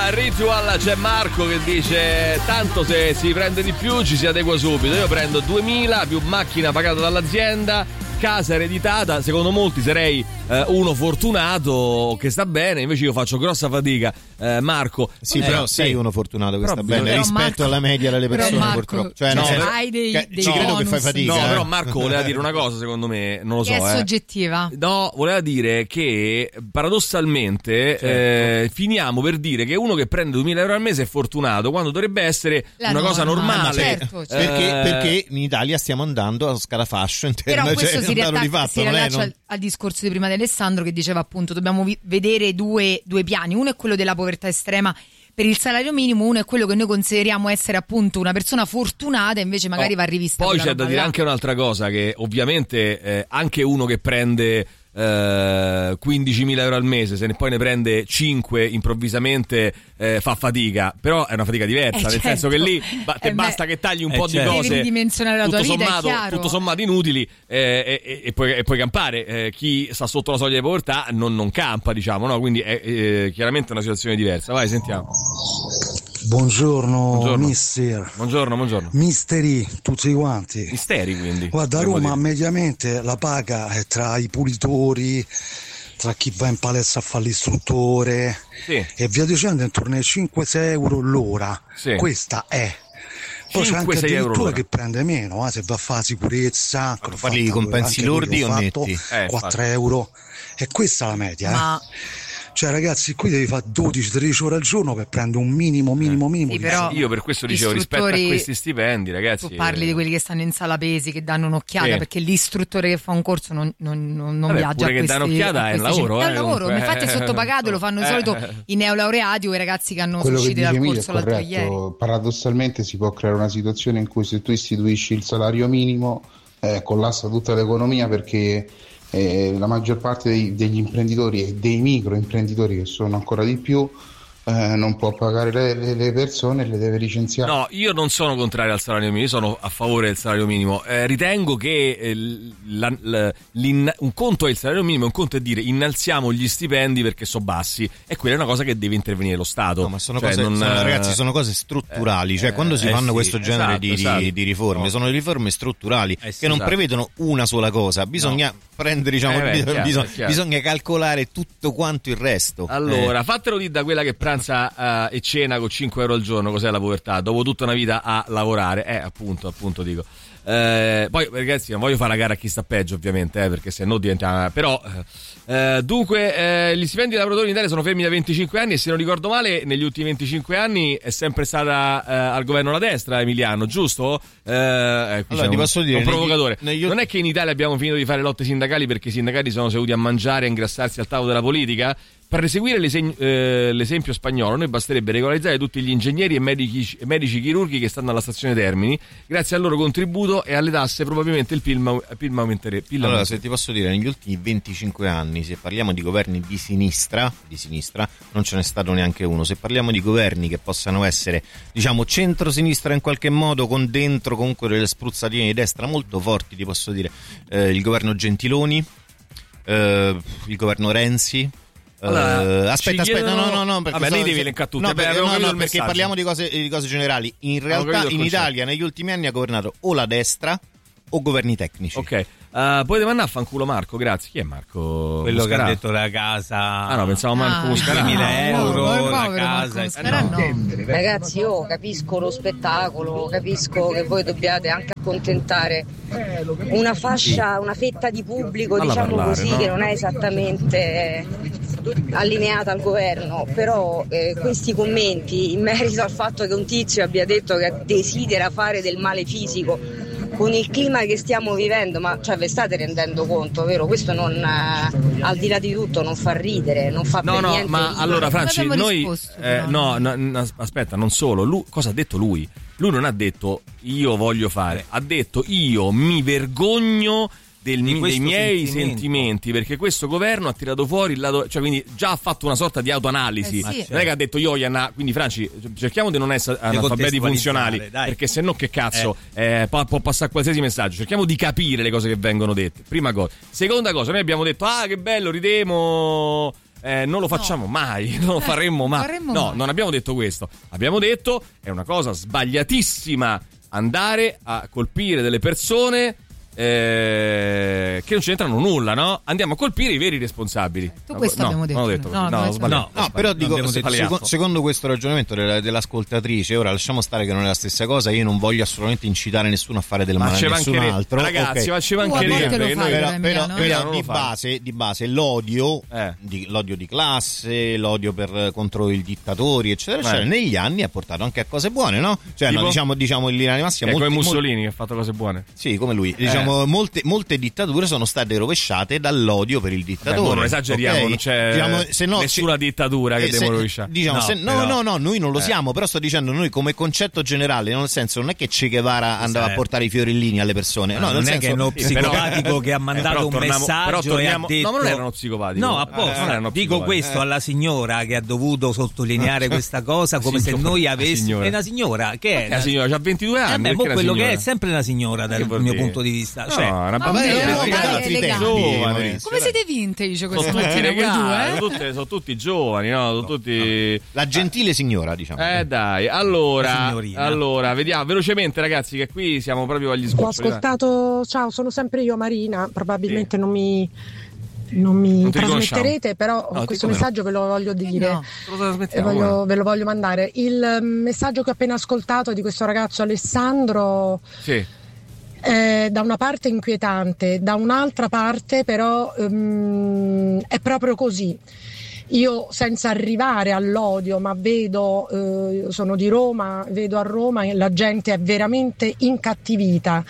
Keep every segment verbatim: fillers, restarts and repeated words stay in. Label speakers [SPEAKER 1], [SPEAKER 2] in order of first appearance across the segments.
[SPEAKER 1] Ritual c'è Marco che dice tanto se si prende di più ci si adegua subito. Io prendo duemila più macchina pagata dall'azienda, casa ereditata. Secondo molti sarei eh, uno fortunato che sta bene, invece io faccio grossa fatica. eh, Marco
[SPEAKER 2] sì
[SPEAKER 1] eh,
[SPEAKER 2] però
[SPEAKER 1] sì.
[SPEAKER 2] sei uno fortunato che
[SPEAKER 1] però,
[SPEAKER 2] sta bene
[SPEAKER 1] però
[SPEAKER 2] rispetto
[SPEAKER 3] Marco,
[SPEAKER 2] alla media delle persone,
[SPEAKER 3] Marco,
[SPEAKER 2] purtroppo, cioè,
[SPEAKER 3] cioè,
[SPEAKER 2] no,
[SPEAKER 3] hai dei,
[SPEAKER 2] che,
[SPEAKER 3] dei
[SPEAKER 2] ci credo che fai
[SPEAKER 3] bonus.
[SPEAKER 2] fatica.
[SPEAKER 1] No,
[SPEAKER 2] eh.
[SPEAKER 1] però Marco voleva dire una cosa, secondo me, non lo so.
[SPEAKER 3] Che è
[SPEAKER 1] eh.
[SPEAKER 3] soggettiva.
[SPEAKER 1] No, voleva dire che paradossalmente
[SPEAKER 2] certo.
[SPEAKER 1] eh, finiamo per dire che uno che prende duemila euro al mese è fortunato, quando dovrebbe essere
[SPEAKER 3] La
[SPEAKER 1] una
[SPEAKER 3] norma,
[SPEAKER 1] cosa normale.
[SPEAKER 3] certo, certo.
[SPEAKER 2] Perché,
[SPEAKER 1] Eh,
[SPEAKER 2] perché in Italia stiamo andando a scalafascio in
[SPEAKER 3] Però
[SPEAKER 2] termini,
[SPEAKER 3] questo
[SPEAKER 2] cioè,
[SPEAKER 3] si,
[SPEAKER 2] è un dato
[SPEAKER 3] riattacca,
[SPEAKER 2] di fatto,
[SPEAKER 3] si
[SPEAKER 2] non è,
[SPEAKER 3] riallaccia
[SPEAKER 2] non...
[SPEAKER 3] al, al discorso di prima di Alessandro, che diceva appunto dobbiamo vi- vedere due, due piani. Uno è quello della povertà estrema per il salario minimo, uno è quello che noi consideriamo essere appunto una persona fortunata, invece magari
[SPEAKER 1] oh,
[SPEAKER 3] va rivista.
[SPEAKER 1] Poi
[SPEAKER 3] quella
[SPEAKER 1] c'è da
[SPEAKER 3] roba
[SPEAKER 1] dire
[SPEAKER 3] là.
[SPEAKER 1] anche un'altra cosa, che ovviamente eh, anche uno che prende eh, quindicimila euro al mese, se ne poi ne prende cinque improvvisamente, eh, fa fatica, però è una fatica diversa,
[SPEAKER 3] Eh,
[SPEAKER 1] nel
[SPEAKER 3] certo.
[SPEAKER 1] senso che lì ba- te
[SPEAKER 3] Eh,
[SPEAKER 1] basta
[SPEAKER 3] beh,
[SPEAKER 1] che tagli un
[SPEAKER 2] eh,
[SPEAKER 1] po'
[SPEAKER 2] certo.
[SPEAKER 1] di
[SPEAKER 3] Devi
[SPEAKER 1] cose
[SPEAKER 3] ridimensionare la
[SPEAKER 1] tutto
[SPEAKER 3] tua vita, è
[SPEAKER 1] sommato,
[SPEAKER 3] chiaro.
[SPEAKER 1] tutto sommato inutili, eh, e, e, e, puoi, e puoi campare. Eh, chi sta sotto la soglia di povertà non, non campa, diciamo, no? Quindi è eh, chiaramente una situazione diversa. Vai, sentiamo.
[SPEAKER 4] Buongiorno,
[SPEAKER 1] Buongiorno.
[SPEAKER 4] mister.
[SPEAKER 1] Buongiorno, buongiorno.
[SPEAKER 4] Misteri, tutti quanti.
[SPEAKER 1] Misteri, quindi.
[SPEAKER 4] Guarda, a
[SPEAKER 1] devo
[SPEAKER 4] Roma
[SPEAKER 1] dire.
[SPEAKER 4] mediamente la paga è tra i pulitori, tra chi va in palestra a fare l'istruttore
[SPEAKER 1] Sì.
[SPEAKER 4] e via dicendo, intorno ai cinque sei euro l'ora.
[SPEAKER 1] Sì.
[SPEAKER 4] Questa è. Poi c'è anche
[SPEAKER 1] cinque sei euro
[SPEAKER 4] addirittura
[SPEAKER 1] l'ora.
[SPEAKER 4] che prende meno, eh, se va a fare sicurezza.
[SPEAKER 2] Ma parli di compensi
[SPEAKER 4] anche
[SPEAKER 2] lordi
[SPEAKER 4] quello
[SPEAKER 2] o
[SPEAKER 4] ho fatto,
[SPEAKER 2] netti?
[SPEAKER 1] Eh,
[SPEAKER 4] quattro euro. E questa è la media,
[SPEAKER 3] Ma
[SPEAKER 4] eh. Cioè ragazzi, qui devi fare dodici tredici ore al giorno per prendere un minimo, minimo, minimo
[SPEAKER 3] Sì,
[SPEAKER 4] di
[SPEAKER 3] però-
[SPEAKER 1] Io per questo dicevo, rispetto a
[SPEAKER 3] istruttori-
[SPEAKER 1] questi stipendi, ragazzi.
[SPEAKER 3] tu parli
[SPEAKER 1] eh,
[SPEAKER 3] di quelli che stanno in sala pesi, che danno un'occhiata,
[SPEAKER 1] Sì.
[SPEAKER 3] perché l'istruttore che fa un corso non, non, non, non
[SPEAKER 1] Vabbè,
[SPEAKER 3] viaggia
[SPEAKER 1] pure
[SPEAKER 3] a
[SPEAKER 1] che
[SPEAKER 3] questi,
[SPEAKER 1] danno un'occhiata
[SPEAKER 3] a
[SPEAKER 1] è un
[SPEAKER 3] questi
[SPEAKER 1] lavoro,
[SPEAKER 3] centri. È
[SPEAKER 1] eh,
[SPEAKER 3] un lavoro,
[SPEAKER 1] comunque.
[SPEAKER 3] ma infatti è sottopagato, lo fanno di
[SPEAKER 1] Eh.
[SPEAKER 3] solito i neolaureati o i ragazzi che hanno
[SPEAKER 5] Quello che
[SPEAKER 3] usciti
[SPEAKER 5] dice
[SPEAKER 3] dal
[SPEAKER 5] Emilio è
[SPEAKER 3] corso l'altro ieri.
[SPEAKER 5] corretto. Paradossalmente si può creare una situazione in cui se tu istituisci il salario minimo eh, collassa tutta l'economia, perché eh, la maggior parte dei, degli imprenditori e dei microimprenditori, che sono ancora di più, eh, non può pagare le, le- le persone e le deve licenziare.
[SPEAKER 1] No, io non sono contrario al salario minimo, io sono a favore del salario minimo. Eh, ritengo che eh, la- la- l'in- un conto è il salario minimo, un conto è dire innalziamo gli stipendi perché sono bassi, e quella è una cosa che deve intervenire lo Stato.
[SPEAKER 2] No, ma sono
[SPEAKER 1] Cioè,
[SPEAKER 2] cose,
[SPEAKER 1] non-
[SPEAKER 2] sono, ragazzi, sono cose strutturali. Cioè,
[SPEAKER 1] eh,
[SPEAKER 2] quando si
[SPEAKER 1] eh,
[SPEAKER 2] fanno
[SPEAKER 1] sì,
[SPEAKER 2] questo genere
[SPEAKER 1] esatto,
[SPEAKER 2] di, di-
[SPEAKER 1] esatto.
[SPEAKER 2] di riforme,
[SPEAKER 1] No.
[SPEAKER 2] sono riforme strutturali
[SPEAKER 1] Eh, sì,
[SPEAKER 2] che non
[SPEAKER 1] esatto.
[SPEAKER 2] prevedono una sola cosa. Bisogna prendere, diciamo,
[SPEAKER 1] Eh, beh, è chiaro,
[SPEAKER 2] bisogna,
[SPEAKER 1] è chiaro.
[SPEAKER 2] bisogna calcolare tutto quanto il resto.
[SPEAKER 1] Allora, fatelo dire da quella che pranza eh, e cena con cinque euro al giorno, cos'è la povertà? Dopo tutta una vita a lavorare, eh, appunto, appunto dico. Eh, poi ragazzi, non voglio fare la gara a chi sta peggio, ovviamente, eh, perché se no diventa. Però, eh, dunque, eh, gli stipendi dei lavoratori in Italia sono fermi da venticinque anni, e se non ricordo male, negli ultimi venticinque anni è sempre stata eh, al governo la destra, Emiliano, giusto? Eh, eh, qui
[SPEAKER 2] Allora,
[SPEAKER 1] c'è
[SPEAKER 2] ti
[SPEAKER 1] un,
[SPEAKER 2] posso dire,
[SPEAKER 1] un provocatore.
[SPEAKER 2] negli- negli-
[SPEAKER 1] Non è che in Italia abbiamo finito di fare lotte sindacali perché i sindacati sono seduti a mangiare e a ingrassarsi al tavolo della politica? Per eseguire l'eseg- eh, l'esempio spagnolo, noi basterebbe regolarizzare tutti gli ingegneri e medici, medici chirurghi che stanno alla stazione Termini. Grazie al loro contributo e alle tasse probabilmente il P I L, ma- P I L aumenterebbe. P I L
[SPEAKER 2] Allora,
[SPEAKER 1] aumenterebbe.
[SPEAKER 2] se ti posso dire, negli ultimi venticinque anni, se parliamo di governi di sinistra, di sinistra, non ce n'è stato neanche uno. Se parliamo di governi che possano essere, diciamo, centro-sinistra in qualche modo, con dentro comunque delle spruzzatine di destra molto forti, ti posso dire, eh, il governo Gentiloni, eh, il governo Renzi.
[SPEAKER 1] Allora,
[SPEAKER 2] Eh,
[SPEAKER 1] ci
[SPEAKER 2] aspetta, aspetta,
[SPEAKER 1] chiedono-
[SPEAKER 2] no, no, no. Perché
[SPEAKER 1] Vabbè,
[SPEAKER 2] so-
[SPEAKER 1] lì devi
[SPEAKER 2] so-
[SPEAKER 1] elencare tutte.
[SPEAKER 2] No,
[SPEAKER 1] Beh,
[SPEAKER 2] perché,
[SPEAKER 1] avevo
[SPEAKER 2] no,
[SPEAKER 1] capito
[SPEAKER 2] no,
[SPEAKER 1] il
[SPEAKER 2] perché
[SPEAKER 1] messaggio.
[SPEAKER 2] parliamo di cose, di cose generali. In
[SPEAKER 1] Avevo
[SPEAKER 2] realtà
[SPEAKER 1] capito il
[SPEAKER 2] in
[SPEAKER 1] concetto.
[SPEAKER 2] Italia negli ultimi anni ha governato o la destra o governi tecnici.
[SPEAKER 1] Ok, uh, poi devo andare a fanculo Marco, grazie. Chi è Marco?
[SPEAKER 6] Quello
[SPEAKER 1] Muscarà?
[SPEAKER 6] che ha detto la casa.
[SPEAKER 1] Ah no, pensavo Marco
[SPEAKER 3] Ah,
[SPEAKER 1] Muscarà.
[SPEAKER 6] duemila euro,
[SPEAKER 3] povero,
[SPEAKER 6] la
[SPEAKER 3] povero
[SPEAKER 6] casa.
[SPEAKER 3] Marco Muscarà, no.
[SPEAKER 7] Ragazzi, io capisco lo spettacolo, capisco che voi dobbiate anche accontentare una fascia, una fetta di pubblico,
[SPEAKER 1] Falla
[SPEAKER 7] diciamo
[SPEAKER 1] parlare,
[SPEAKER 7] così,
[SPEAKER 1] no?
[SPEAKER 7] che non è esattamente allineata al governo, però eh, questi commenti in merito al fatto che un tizio abbia detto che desidera fare del male fisico con il clima che stiamo vivendo, ma cioè ve state rendendo conto, vero? Questo non, eh, al di là di tutto non fa ridere, non fa
[SPEAKER 1] No,
[SPEAKER 7] per
[SPEAKER 1] no,
[SPEAKER 7] niente
[SPEAKER 1] ma
[SPEAKER 7] ridere.
[SPEAKER 1] allora Franci,
[SPEAKER 3] abbiamo
[SPEAKER 1] noi
[SPEAKER 3] risposto,
[SPEAKER 1] eh,
[SPEAKER 3] però.
[SPEAKER 1] no, no, no, aspetta, non solo, lui, cosa ha detto lui? Lui non ha detto io voglio fare, ha detto io mi vergogno del,
[SPEAKER 6] Di
[SPEAKER 1] dei
[SPEAKER 6] questo
[SPEAKER 1] miei
[SPEAKER 6] sentimento.
[SPEAKER 1] sentimenti, perché questo governo ha tirato fuori il lato, cioè quindi già ha fatto una sorta di autoanalisi.
[SPEAKER 3] Eh sì.
[SPEAKER 1] Non è che ha detto io Ianna, quindi Franci, cerchiamo di non essere analfabeti
[SPEAKER 6] contestualizzare,
[SPEAKER 1] funzionali,
[SPEAKER 6] dai.
[SPEAKER 1] perché se no che cazzo eh, può, può passare qualsiasi messaggio. Cerchiamo di capire le cose che vengono dette. Prima cosa. Seconda cosa, noi abbiamo detto ah che bello, ridemo eh, non lo facciamo no. mai, non lo faremmo mai.
[SPEAKER 3] Faremmo
[SPEAKER 1] no,
[SPEAKER 3] mai.
[SPEAKER 1] non abbiamo detto questo. Abbiamo detto è una cosa sbagliatissima andare a colpire delle persone eh, che non c'entrano nulla, no? Andiamo a colpire i veri responsabili.
[SPEAKER 3] Tu questo
[SPEAKER 1] no,
[SPEAKER 3] abbiamo detto.
[SPEAKER 1] Non ho detto
[SPEAKER 3] no,
[SPEAKER 1] no,
[SPEAKER 3] no,
[SPEAKER 1] sbagliato.
[SPEAKER 2] No, no, però dico, se, seco, secondo questo ragionamento della, dell'ascoltatrice, ora lasciamo stare che non è la stessa cosa, io non voglio assolutamente incitare nessuno a fare del
[SPEAKER 1] ma
[SPEAKER 2] male a nessun
[SPEAKER 1] anche
[SPEAKER 2] altro.
[SPEAKER 1] Ragazzi,
[SPEAKER 2] okay.
[SPEAKER 1] ma ci mancherebbe.
[SPEAKER 2] Però, però, però,
[SPEAKER 1] no?
[SPEAKER 2] però di, base, di base l'odio,
[SPEAKER 1] eh.
[SPEAKER 2] di, l'odio di classe, l'odio per, contro i dittatori, eccetera, eccetera, negli anni ha portato anche a cose buone, no? Cioè, no, diciamo, diciamo in linea di massima.
[SPEAKER 1] È
[SPEAKER 2] molti,
[SPEAKER 1] come Mussolini
[SPEAKER 2] molti,
[SPEAKER 1] che ha fatto cose buone.
[SPEAKER 2] Sì, come lui. Diciamo,
[SPEAKER 1] eh.
[SPEAKER 2] molte, molte dittature sono state rovesciate dall'odio per il dittatore.
[SPEAKER 1] Beh, non esageriamo,
[SPEAKER 2] okay?
[SPEAKER 1] non c'è
[SPEAKER 2] diciamo, se no,
[SPEAKER 1] nessuna
[SPEAKER 2] se,
[SPEAKER 1] dittatura che
[SPEAKER 2] eh,
[SPEAKER 1] devono
[SPEAKER 2] se,
[SPEAKER 1] rovesciare.
[SPEAKER 2] Diciamo,
[SPEAKER 1] no,
[SPEAKER 2] se, no,
[SPEAKER 1] però,
[SPEAKER 2] no, no, noi non lo
[SPEAKER 1] eh.
[SPEAKER 2] siamo, però sto dicendo noi come concetto generale, nel senso non è che Che Guevara andava
[SPEAKER 6] sì.
[SPEAKER 2] a portare i fiorellini alle persone, no,
[SPEAKER 6] no,
[SPEAKER 2] nel
[SPEAKER 6] non
[SPEAKER 2] senso,
[SPEAKER 6] è che è uno
[SPEAKER 2] sì,
[SPEAKER 6] psicopatico
[SPEAKER 2] però,
[SPEAKER 6] che ha mandato
[SPEAKER 1] eh,
[SPEAKER 6] un
[SPEAKER 1] torniamo,
[SPEAKER 6] messaggio
[SPEAKER 1] torniamo,
[SPEAKER 6] e ha detto
[SPEAKER 1] no, ma non erano psicopatico.
[SPEAKER 6] no, apposta,
[SPEAKER 1] eh,
[SPEAKER 6] dico questo
[SPEAKER 1] eh.
[SPEAKER 6] alla signora che ha dovuto sottolineare questa cosa come
[SPEAKER 1] signora,
[SPEAKER 6] se noi avessimo
[SPEAKER 1] è
[SPEAKER 6] una signora che è
[SPEAKER 1] la signora, ha ventidue anni,
[SPEAKER 6] eh beh,
[SPEAKER 1] è
[SPEAKER 6] quello
[SPEAKER 1] signora?
[SPEAKER 6] che è sempre una signora dal mio
[SPEAKER 1] dire?
[SPEAKER 6] punto di vista,
[SPEAKER 1] no,
[SPEAKER 6] cioè
[SPEAKER 1] una
[SPEAKER 3] ma
[SPEAKER 1] bambina,
[SPEAKER 3] beh,
[SPEAKER 2] altri
[SPEAKER 3] elegante.
[SPEAKER 2] tempi,
[SPEAKER 1] giovane.
[SPEAKER 3] Come siete vintage questa
[SPEAKER 1] sono tutti
[SPEAKER 3] mattina voi due,
[SPEAKER 1] regali,
[SPEAKER 3] eh?
[SPEAKER 1] sono, tutte, sono tutti giovani, no? Sono tutti
[SPEAKER 2] la gentile signora, diciamo.
[SPEAKER 1] Eh dai, allora, allora, vediamo velocemente ragazzi che qui siamo proprio agli sgoccioli.
[SPEAKER 8] Ho ascoltato, ciao, sono sempre io Marina, probabilmente
[SPEAKER 1] sì.
[SPEAKER 8] non mi non mi
[SPEAKER 1] non
[SPEAKER 8] trasmetterete, però
[SPEAKER 1] no,
[SPEAKER 8] questo messaggio ve lo voglio dire,
[SPEAKER 3] no.
[SPEAKER 8] e voglio, ve lo voglio mandare. Il messaggio che ho appena ascoltato di questo ragazzo Alessandro
[SPEAKER 1] sì.
[SPEAKER 8] è da una parte inquietante, da un'altra parte però um, è proprio così. Io senza arrivare all'odio, ma vedo, eh, sono di Roma, vedo a Roma che la gente è veramente incattivita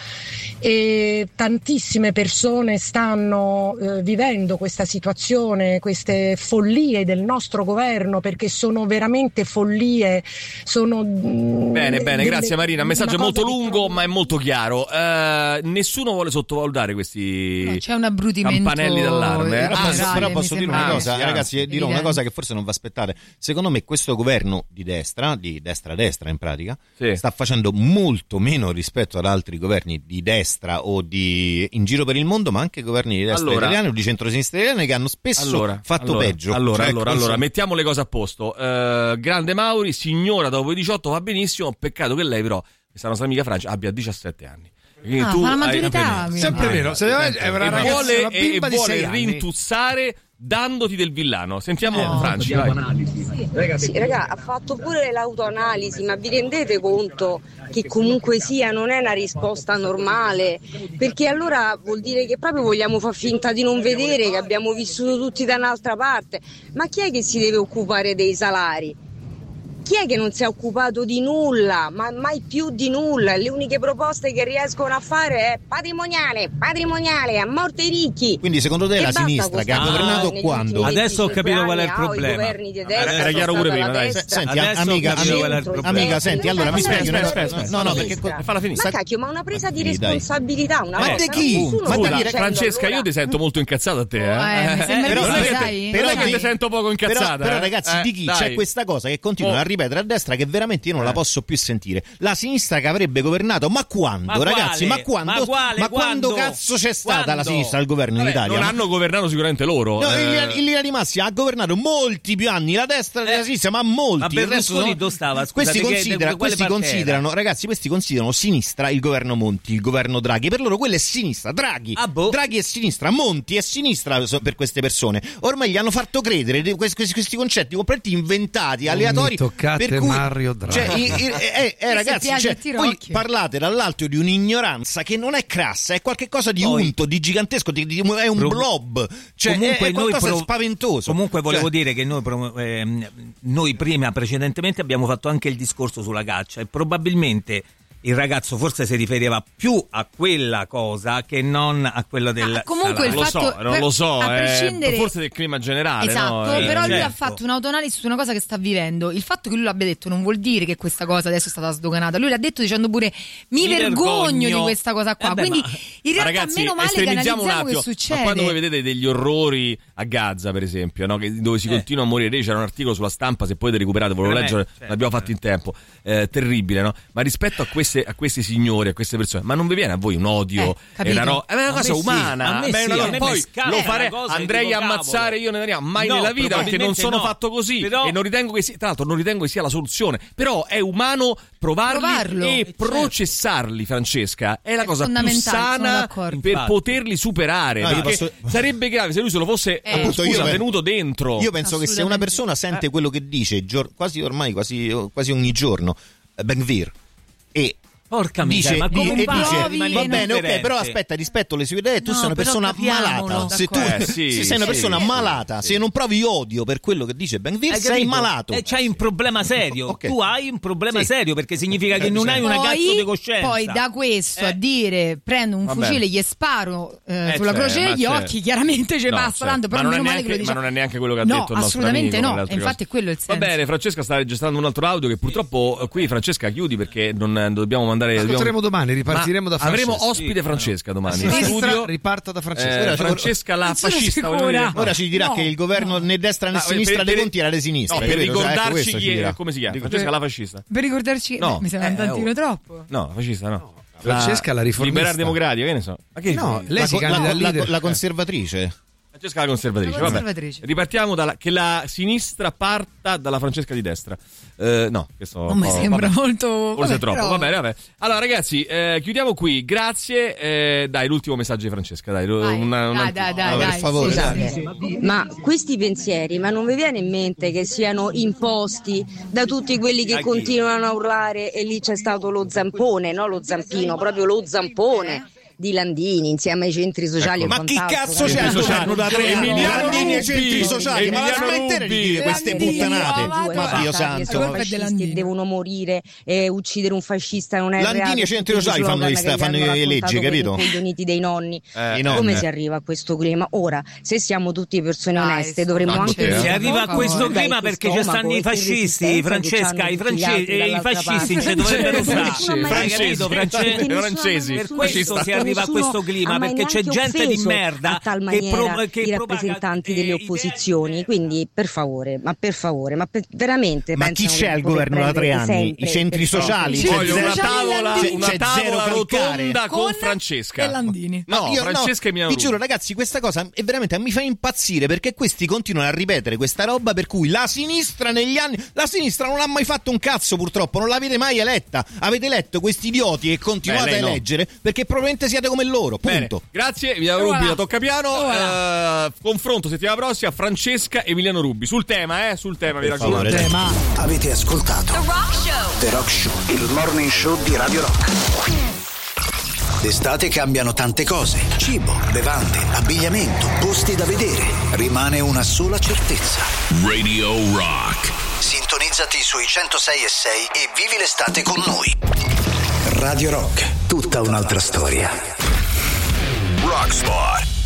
[SPEAKER 8] e tantissime persone stanno eh, vivendo questa situazione, queste follie del nostro governo, perché sono veramente follie, sono...
[SPEAKER 1] Bene, bene,
[SPEAKER 8] delle,
[SPEAKER 1] grazie Marina, un messaggio molto lungo
[SPEAKER 8] trovo...
[SPEAKER 1] ma è molto chiaro. Uh, nessuno vuole sottovalutare questi
[SPEAKER 3] no, c'è un abbruttimento
[SPEAKER 1] campanelli d'allarme.
[SPEAKER 2] Però posso,
[SPEAKER 3] generale,
[SPEAKER 2] però posso dire una
[SPEAKER 3] sembra.
[SPEAKER 2] cosa,
[SPEAKER 1] Anzi,
[SPEAKER 2] ragazzi,
[SPEAKER 1] anzi,
[SPEAKER 2] dirò una cosa che forse non va aspettate. Secondo me questo governo di destra, di destra-destra in pratica,
[SPEAKER 1] sì.
[SPEAKER 2] sta facendo molto meno rispetto ad altri governi di destra o di in giro per il mondo, ma anche governi di destra
[SPEAKER 1] allora,
[SPEAKER 2] italiani o di centro-sinistra italiani che hanno spesso
[SPEAKER 1] allora,
[SPEAKER 2] fatto
[SPEAKER 1] allora,
[SPEAKER 2] peggio.
[SPEAKER 1] Allora,
[SPEAKER 2] cioè,
[SPEAKER 1] allora, allora, mettiamo le cose a posto. Uh, grande Mauri, signora dopo i diciotto va benissimo, peccato che lei però, questa nostra amica Francia, abbia diciassette anni.
[SPEAKER 3] Ah,
[SPEAKER 1] tu
[SPEAKER 3] ma la
[SPEAKER 1] hai
[SPEAKER 3] maturità
[SPEAKER 1] una
[SPEAKER 9] sempre
[SPEAKER 1] ah,
[SPEAKER 9] vero, se è una
[SPEAKER 1] e
[SPEAKER 9] ragazza,
[SPEAKER 1] vuole,
[SPEAKER 9] una
[SPEAKER 1] e,
[SPEAKER 9] bimba
[SPEAKER 1] e
[SPEAKER 9] di
[SPEAKER 1] vuole
[SPEAKER 9] sei anni.
[SPEAKER 1] rintuzzare dandoti del villano. Sentiamo
[SPEAKER 3] No,
[SPEAKER 1] Franci, vai.
[SPEAKER 7] Sì, raga, ha fatto pure l'autoanalisi, ma vi rendete conto che comunque sia non è una risposta normale? Perché allora vuol dire che proprio vogliamo far finta di non vedere che abbiamo vissuto tutti da un'altra parte. Ma chi è che si deve occupare dei salari? Chi è che non si è occupato di nulla, ma mai più di nulla? Le uniche proposte che riescono a fare è patrimoniale, patrimoniale, a morte i ricchi.
[SPEAKER 2] Quindi secondo te
[SPEAKER 7] E
[SPEAKER 2] la
[SPEAKER 7] basta
[SPEAKER 2] sinistra che ha
[SPEAKER 7] questa
[SPEAKER 2] governato
[SPEAKER 7] negli
[SPEAKER 2] quando?
[SPEAKER 7] ultimi
[SPEAKER 6] Adesso ho
[SPEAKER 7] venticinque
[SPEAKER 6] capito qual è il
[SPEAKER 7] anni, ah,
[SPEAKER 6] problema.
[SPEAKER 7] I governi di destra
[SPEAKER 1] Era
[SPEAKER 7] sono
[SPEAKER 1] chiaro pure
[SPEAKER 7] stati
[SPEAKER 1] prima,
[SPEAKER 7] alla
[SPEAKER 1] dai.
[SPEAKER 7] destra.
[SPEAKER 2] Senti,
[SPEAKER 6] Adesso
[SPEAKER 2] amica,
[SPEAKER 6] ho capito qual è il
[SPEAKER 2] amica,
[SPEAKER 6] problema.
[SPEAKER 2] amica, senti, allora mi spieghi una
[SPEAKER 1] aspetta, aspetta,
[SPEAKER 2] cosa. No, no, perché co-
[SPEAKER 1] falla finire.
[SPEAKER 7] Ma cacchio, ma una presa di
[SPEAKER 2] Sì, dai.
[SPEAKER 7] responsabilità, una
[SPEAKER 2] Ma
[SPEAKER 7] volta,
[SPEAKER 2] di chi?
[SPEAKER 7] nessuno
[SPEAKER 2] Ma
[SPEAKER 7] sta
[SPEAKER 2] da chi?
[SPEAKER 7] dicendo,
[SPEAKER 1] Francesca,
[SPEAKER 7] allora,
[SPEAKER 1] io ti sento molto incazzata a te, eh?
[SPEAKER 3] Eh, mi sembra
[SPEAKER 2] però,
[SPEAKER 3] di
[SPEAKER 2] non è
[SPEAKER 3] sì,
[SPEAKER 2] che-
[SPEAKER 3] sai?
[SPEAKER 2] però
[SPEAKER 1] Non è che
[SPEAKER 2] di-
[SPEAKER 1] ti sento poco incazzata.
[SPEAKER 2] Però, però
[SPEAKER 1] eh?
[SPEAKER 2] ragazzi,
[SPEAKER 1] Eh,
[SPEAKER 2] di chi
[SPEAKER 1] dai.
[SPEAKER 2] c'è questa cosa che continuano
[SPEAKER 1] Oh.
[SPEAKER 2] a ripetere a destra che veramente io non la
[SPEAKER 1] Eh.
[SPEAKER 2] posso più sentire. La sinistra che avrebbe governato, ma quando,
[SPEAKER 6] Ma
[SPEAKER 2] ragazzi?
[SPEAKER 6] quale?
[SPEAKER 2] Ma quando?
[SPEAKER 6] Ma quale?
[SPEAKER 2] ma quando
[SPEAKER 6] Quando?
[SPEAKER 2] cazzo c'è stata
[SPEAKER 6] Quando?
[SPEAKER 2] la sinistra al governo
[SPEAKER 1] Vabbè,
[SPEAKER 2] in Italia?
[SPEAKER 1] non
[SPEAKER 2] Ma-
[SPEAKER 1] hanno governato sicuramente loro.
[SPEAKER 2] No,
[SPEAKER 1] eh.
[SPEAKER 2] in, linea, in linea di massima ha governato molti più anni la destra e
[SPEAKER 6] Eh.
[SPEAKER 2] la sinistra, ma molti.
[SPEAKER 6] Ma
[SPEAKER 2] Il resto
[SPEAKER 6] Berlusconi
[SPEAKER 2] sono-
[SPEAKER 6] dove stava? Scusate,
[SPEAKER 2] questi
[SPEAKER 6] che-
[SPEAKER 2] considera-
[SPEAKER 6] da quale
[SPEAKER 2] questi
[SPEAKER 6] parte
[SPEAKER 2] considerano, ragazzi, questi considerano sinistra il governo Monti, il governo Draghi. Per loro quello è sinistra. Draghi,
[SPEAKER 6] Ah, boh.
[SPEAKER 2] Draghi è sinistra, Monti è sinistra so- per queste persone. Ormai gli hanno fatto credere di questi, questi, questi concetti completamente inventati, aleatori.
[SPEAKER 9] toccate
[SPEAKER 2] per cui,
[SPEAKER 9] Mario Draghi.
[SPEAKER 2] Cioè, i- i- eh, eh, ragazzi,
[SPEAKER 3] piace
[SPEAKER 2] cioè,
[SPEAKER 3] a Tirocchi.
[SPEAKER 2] voi parlate dall'alto di un'ignoranza che non è crassa, è qualcosa di
[SPEAKER 6] Poi-
[SPEAKER 2] unto, di gigantesco, di, di- è un
[SPEAKER 6] Pro-
[SPEAKER 2] blob. Cioè,
[SPEAKER 6] comunque
[SPEAKER 2] è, è qualcosa
[SPEAKER 6] noi
[SPEAKER 2] di
[SPEAKER 6] pro-
[SPEAKER 2] spaventoso.
[SPEAKER 6] Comunque volevo
[SPEAKER 2] Cioè,
[SPEAKER 6] dire che noi, pro- ehm, noi prima precedentemente abbiamo fatto anche il discorso sulla caccia e probabilmente il ragazzo forse si riferiva più a quella cosa che non a quello del
[SPEAKER 3] Ah, comunque
[SPEAKER 6] salario.
[SPEAKER 3] il
[SPEAKER 1] lo
[SPEAKER 3] fatto-
[SPEAKER 1] so, non
[SPEAKER 3] per-
[SPEAKER 1] lo so,
[SPEAKER 3] a
[SPEAKER 1] eh,
[SPEAKER 3] prescindere-
[SPEAKER 1] forse del clima generale,
[SPEAKER 3] Esatto,
[SPEAKER 1] no? Eh,
[SPEAKER 3] però lui
[SPEAKER 6] certo.
[SPEAKER 3] ha fatto un'autoanalisi su una cosa che sta vivendo. Il fatto che lui l'abbia detto non vuol dire che questa cosa adesso è stata sdoganata. Lui l'ha detto dicendo pure mi,
[SPEAKER 6] Mi
[SPEAKER 3] vergogno,
[SPEAKER 6] vergogno.
[SPEAKER 3] di questa cosa qua.
[SPEAKER 6] Eh beh,
[SPEAKER 3] Quindi
[SPEAKER 6] ma-
[SPEAKER 3] in
[SPEAKER 1] Ma
[SPEAKER 3] realtà
[SPEAKER 1] ragazzi,
[SPEAKER 3] meno male che
[SPEAKER 1] estremizziamo un
[SPEAKER 3] analizziamo che
[SPEAKER 1] attimo.
[SPEAKER 3] succede.
[SPEAKER 1] Ma quando voi vedete degli orrori a Gaza, per esempio, no? Che- dove si
[SPEAKER 6] Eh.
[SPEAKER 1] continua a morire, c'era un articolo sulla stampa, se potete recuperare, ve lo
[SPEAKER 6] Eh,
[SPEAKER 1] leggere,
[SPEAKER 6] certo.
[SPEAKER 1] l'abbiamo fatto in tempo. Eh, terribile, no? Ma rispetto a questi queste, a questi signori, a queste persone, ma non vi viene a voi un odio?
[SPEAKER 3] Eh,
[SPEAKER 1] è una, ro- è una
[SPEAKER 6] A
[SPEAKER 1] cosa
[SPEAKER 6] me sì,
[SPEAKER 1] umana.
[SPEAKER 6] a me
[SPEAKER 1] Beh,
[SPEAKER 6] sì,
[SPEAKER 1] una-
[SPEAKER 6] a me
[SPEAKER 1] poi
[SPEAKER 6] mi scappa
[SPEAKER 1] lo
[SPEAKER 6] una
[SPEAKER 1] fare,
[SPEAKER 6] cosa,
[SPEAKER 1] andrei
[SPEAKER 6] dico,
[SPEAKER 1] a ammazzare
[SPEAKER 6] cavolo.
[SPEAKER 1] io ne Daniele, mai
[SPEAKER 6] No,
[SPEAKER 1] nella vita, perché non
[SPEAKER 6] probabilmente
[SPEAKER 1] sono
[SPEAKER 6] no.
[SPEAKER 1] fatto così
[SPEAKER 6] Però-
[SPEAKER 1] e non ritengo che sia, tra l'altro non ritengo che sia la soluzione, però è umano provarli
[SPEAKER 3] Provarlo,
[SPEAKER 1] e
[SPEAKER 3] certo.
[SPEAKER 1] processarli, Francesca, è la
[SPEAKER 3] È
[SPEAKER 1] cosa più
[SPEAKER 3] fondamentale, sono
[SPEAKER 1] sana
[SPEAKER 3] d'accordo.
[SPEAKER 1] per
[SPEAKER 6] Infatti.
[SPEAKER 1] poterli superare,
[SPEAKER 2] No, io
[SPEAKER 1] perché
[SPEAKER 2] posso-
[SPEAKER 1] sarebbe grave se lui se lo fosse
[SPEAKER 3] Eh.
[SPEAKER 2] Appunto,
[SPEAKER 1] scusa,
[SPEAKER 2] io pe-
[SPEAKER 1] venuto dentro.
[SPEAKER 2] Io penso che se una
[SPEAKER 3] Assolutamente.
[SPEAKER 2] persona sente quello che dice gior- quasi ormai quasi, quasi ogni giorno eh, Ben-Gvir e
[SPEAKER 6] Porca
[SPEAKER 2] dice,
[SPEAKER 6] miseria, ma
[SPEAKER 2] di-
[SPEAKER 6] come
[SPEAKER 2] e
[SPEAKER 6] fai a
[SPEAKER 2] dice
[SPEAKER 6] rimanere
[SPEAKER 2] va bene, ok,
[SPEAKER 6] indifferente?
[SPEAKER 2] però aspetta, rispetto le sue idee, tu
[SPEAKER 3] No,
[SPEAKER 2] sei una
[SPEAKER 3] però
[SPEAKER 2] persona
[SPEAKER 3] capiamolo,
[SPEAKER 2] malata. Se tu
[SPEAKER 1] d'accordo. Eh, sì,
[SPEAKER 2] se sei una
[SPEAKER 1] sì,
[SPEAKER 2] persona
[SPEAKER 1] sì,
[SPEAKER 2] malata,
[SPEAKER 1] sì.
[SPEAKER 2] se non provi odio per quello che dice Ben-Gvir,
[SPEAKER 6] Hai
[SPEAKER 2] sei
[SPEAKER 6] capito?
[SPEAKER 2] malato.
[SPEAKER 6] E c'hai un problema serio.
[SPEAKER 2] Ok.
[SPEAKER 6] Tu hai un problema
[SPEAKER 2] Sì.
[SPEAKER 6] serio perché significa che non hai una
[SPEAKER 3] Poi-
[SPEAKER 6] cazzo di coscienza.
[SPEAKER 3] Poi da questo a
[SPEAKER 6] Eh.
[SPEAKER 3] dire prendo un
[SPEAKER 1] Vabbè.
[SPEAKER 3] fucile, gli sparo eh,
[SPEAKER 1] Eh,
[SPEAKER 3] sulla
[SPEAKER 1] cioè,
[SPEAKER 3] croce
[SPEAKER 1] ma
[SPEAKER 3] degli
[SPEAKER 1] certo.
[SPEAKER 3] occhi, chiaramente ci
[SPEAKER 1] No,
[SPEAKER 3] passa
[SPEAKER 1] certo.
[SPEAKER 3] tanto, però
[SPEAKER 1] ma, non
[SPEAKER 3] meno
[SPEAKER 1] è
[SPEAKER 3] male che lo
[SPEAKER 1] neanche,
[SPEAKER 3] dice.
[SPEAKER 1] ma non è neanche quello che ha
[SPEAKER 3] No,
[SPEAKER 1] detto il nostro
[SPEAKER 3] assolutamente
[SPEAKER 1] amico,
[SPEAKER 3] no,
[SPEAKER 1] nelle altre
[SPEAKER 3] infatti
[SPEAKER 1] cose.
[SPEAKER 3] è quello il
[SPEAKER 1] Va
[SPEAKER 3] senso.
[SPEAKER 1] bene, Francesca sta registrando un altro audio che purtroppo eh, qui Francesca chiudi perché non eh, dobbiamo mandare
[SPEAKER 9] Ascolteremo
[SPEAKER 1] dobbiamo-
[SPEAKER 9] domani, ripartiremo
[SPEAKER 1] Ma
[SPEAKER 9] da Francesca.
[SPEAKER 1] avremo ospite Francesca domani in
[SPEAKER 9] Sinistra
[SPEAKER 1] studio.
[SPEAKER 9] riparta da Francesca.
[SPEAKER 1] Eh,
[SPEAKER 2] Ora-
[SPEAKER 1] Francesca la
[SPEAKER 3] Non sono
[SPEAKER 1] fascista,
[SPEAKER 3] sicura.
[SPEAKER 1] volevo dire.
[SPEAKER 2] Ora ci dirà
[SPEAKER 3] No,
[SPEAKER 2] che il governo
[SPEAKER 3] no.
[SPEAKER 2] né destra né
[SPEAKER 1] Ah,
[SPEAKER 2] sinistra
[SPEAKER 1] per-
[SPEAKER 2] dei
[SPEAKER 1] per-
[SPEAKER 2] conti era di sinistra.
[SPEAKER 1] No, per
[SPEAKER 2] capito? Cioè, ecco,
[SPEAKER 1] ricordarci
[SPEAKER 2] questo ci
[SPEAKER 1] chi è,
[SPEAKER 2] dirà.
[SPEAKER 1] come si chiama?
[SPEAKER 2] Dico-
[SPEAKER 1] Francesca la fascista.
[SPEAKER 3] Per ricordarci
[SPEAKER 1] No.
[SPEAKER 3] mi sembra un
[SPEAKER 1] Eh,
[SPEAKER 3] tantino
[SPEAKER 1] oh.
[SPEAKER 3] troppo.
[SPEAKER 1] No, fascista no.
[SPEAKER 9] Francesca la riformista.
[SPEAKER 1] Liberare democratica, che ne so. Ma che
[SPEAKER 9] No, lei
[SPEAKER 2] La,
[SPEAKER 9] si
[SPEAKER 2] co-
[SPEAKER 9] candida
[SPEAKER 2] la-
[SPEAKER 9] al
[SPEAKER 2] la-
[SPEAKER 9] leader.
[SPEAKER 2] la conservatrice.
[SPEAKER 1] Francesca la conservatrice.
[SPEAKER 3] La
[SPEAKER 1] Vabbè.
[SPEAKER 3] conservatrice.
[SPEAKER 1] Ripartiamo dalla che la sinistra parta dalla Francesca di destra. Eh, no, questo
[SPEAKER 3] Non mi
[SPEAKER 1] oh,
[SPEAKER 3] sembra
[SPEAKER 1] vabbè.
[SPEAKER 3] molto
[SPEAKER 1] Forse
[SPEAKER 3] vabbè,
[SPEAKER 1] è troppo,
[SPEAKER 3] però-
[SPEAKER 1] va bene, vabbè. Allora, ragazzi, eh, chiudiamo qui. Grazie. eh, dai, l'ultimo messaggio di Francesca. Dai,
[SPEAKER 3] Dai,
[SPEAKER 1] una- una-
[SPEAKER 3] dai, dai, dai,
[SPEAKER 2] No, per
[SPEAKER 3] dai.
[SPEAKER 2] favore,
[SPEAKER 7] Scusate, ma questi pensieri, ma non vi viene in mente che siano imposti da tutti quelli che continuano a urlare e lì c'è stato lo zampone, no lo zampino, proprio lo zampone di Landini insieme ai centri sociali
[SPEAKER 1] Ecco.
[SPEAKER 7] e
[SPEAKER 2] Ma chi
[SPEAKER 7] quant'altro,
[SPEAKER 2] cazzo c'è al
[SPEAKER 7] capito?
[SPEAKER 2] governo da tre anni?
[SPEAKER 1] Emiliano
[SPEAKER 2] Landini e
[SPEAKER 1] Rubbi.
[SPEAKER 2] centri sociali, ma la
[SPEAKER 1] Emiliano
[SPEAKER 2] smettere di
[SPEAKER 1] Rubbi.
[SPEAKER 2] dire queste
[SPEAKER 3] Landini,
[SPEAKER 2] puttanate.
[SPEAKER 3] no,
[SPEAKER 2] Ma Dio
[SPEAKER 7] Guardate,
[SPEAKER 2] santo.
[SPEAKER 7] sono
[SPEAKER 3] Colpa
[SPEAKER 7] fascisti
[SPEAKER 3] dell'Andini.
[SPEAKER 7] e devono morire e uccidere un fascista non è
[SPEAKER 2] Landini
[SPEAKER 7] reato,
[SPEAKER 2] e centri
[SPEAKER 7] tutti
[SPEAKER 2] sociali
[SPEAKER 7] i
[SPEAKER 2] fanno
[SPEAKER 7] slogan
[SPEAKER 2] le
[SPEAKER 7] che
[SPEAKER 2] sta-
[SPEAKER 7] gli
[SPEAKER 2] fanno
[SPEAKER 7] hanno
[SPEAKER 2] le
[SPEAKER 7] raccontato
[SPEAKER 2] leggi,
[SPEAKER 7] quei
[SPEAKER 2] capito?
[SPEAKER 7] coglioniti dei nonni.
[SPEAKER 1] Eh,
[SPEAKER 2] I nonni.
[SPEAKER 7] Come si arriva a questo clima? Ora, se siamo tutti persone
[SPEAKER 3] Dai,
[SPEAKER 7] oneste,
[SPEAKER 3] su.
[SPEAKER 7] dovremmo
[SPEAKER 1] Tanto
[SPEAKER 7] anche
[SPEAKER 1] te, eh.
[SPEAKER 6] Si arriva a
[SPEAKER 3] Per
[SPEAKER 6] questo
[SPEAKER 3] favore.
[SPEAKER 6] clima
[SPEAKER 7] Dai,
[SPEAKER 6] perché ci
[SPEAKER 7] stomaco
[SPEAKER 6] stanno i
[SPEAKER 7] e che
[SPEAKER 6] fascisti,
[SPEAKER 7] resistenza
[SPEAKER 6] Francesca,
[SPEAKER 7] che
[SPEAKER 6] i,
[SPEAKER 7] c'hanno tutti gli
[SPEAKER 6] france-
[SPEAKER 7] altri
[SPEAKER 6] i
[SPEAKER 7] dall'altra
[SPEAKER 6] fascisti
[SPEAKER 7] parte.
[SPEAKER 6] ci dovrebbero
[SPEAKER 7] Nessuno
[SPEAKER 6] stare,
[SPEAKER 7] ha mai
[SPEAKER 6] hai
[SPEAKER 1] Francesi,
[SPEAKER 6] capito, France-
[SPEAKER 7] Nessuno ha mai
[SPEAKER 1] francesi.
[SPEAKER 6] Per
[SPEAKER 7] nessuno
[SPEAKER 6] questo
[SPEAKER 1] fascista.
[SPEAKER 6] si arriva a
[SPEAKER 7] Nessuno
[SPEAKER 6] questo clima
[SPEAKER 7] ha mai
[SPEAKER 6] perché c'è
[SPEAKER 7] neanche
[SPEAKER 6] gente di
[SPEAKER 7] offeso
[SPEAKER 6] merda
[SPEAKER 7] a tal
[SPEAKER 6] che,
[SPEAKER 7] maniera
[SPEAKER 6] pro- che
[SPEAKER 7] i
[SPEAKER 6] propaga
[SPEAKER 7] rappresentanti
[SPEAKER 6] eh,
[SPEAKER 7] delle
[SPEAKER 6] idee
[SPEAKER 7] opposizioni,
[SPEAKER 6] di
[SPEAKER 7] quindi per favore, ma per favore, ma per- veramente
[SPEAKER 2] Ma chi
[SPEAKER 7] pensano
[SPEAKER 2] c'è
[SPEAKER 7] di
[SPEAKER 2] al
[SPEAKER 7] poter
[SPEAKER 2] governo da tre
[SPEAKER 7] prendere
[SPEAKER 2] anni?
[SPEAKER 7] sempre
[SPEAKER 2] I centri
[SPEAKER 7] per-
[SPEAKER 2] sociali?
[SPEAKER 3] Sì,
[SPEAKER 2] C'è
[SPEAKER 1] Voglio
[SPEAKER 2] zero-
[SPEAKER 1] una
[SPEAKER 3] Sociali
[SPEAKER 1] tavola,
[SPEAKER 3] Landini.
[SPEAKER 1] una
[SPEAKER 2] c'è
[SPEAKER 1] tavola
[SPEAKER 2] zero calcare.
[SPEAKER 1] rotonda con,
[SPEAKER 3] Con
[SPEAKER 1] Francesca.
[SPEAKER 3] e Landini.
[SPEAKER 1] No,
[SPEAKER 2] Io-
[SPEAKER 1] Francesca e Emiliano
[SPEAKER 2] vi giuro
[SPEAKER 1] Rubbi.
[SPEAKER 2] ragazzi, questa cosa è veramente mi fa impazzire perché questi continuano a ripetere questa roba per cui la sinistra negli anni la sinistra non ha mai fatto un cazzo, purtroppo non l'avete mai eletta, avete eletto questi idioti e continuate
[SPEAKER 1] Beh, lei
[SPEAKER 2] a
[SPEAKER 1] no.
[SPEAKER 2] eleggere perché probabilmente siete come loro,
[SPEAKER 1] Bene,
[SPEAKER 2] punto.
[SPEAKER 1] grazie, Emiliano
[SPEAKER 3] Voilà.
[SPEAKER 1] Rubbi, la tocca piano.
[SPEAKER 3] Voilà.
[SPEAKER 1] Eh, confronto settimana prossima, Francesca e Emiliano Rubbi. Sul tema, eh, sul tema, vi raccomando.
[SPEAKER 2] favore.
[SPEAKER 9] Tema.
[SPEAKER 10] Avete ascoltato The Rock Show, il morning show di Radio Rock. D'estate cambiano tante cose: cibo, bevande, abbigliamento, posti da vedere. Rimane una sola certezza:
[SPEAKER 11] Radio Rock.
[SPEAKER 10] sintonizzati sui centosei e sei e vivi l'estate con noi. Radio Rock, tutta un'altra storia.
[SPEAKER 11] Rock Spot.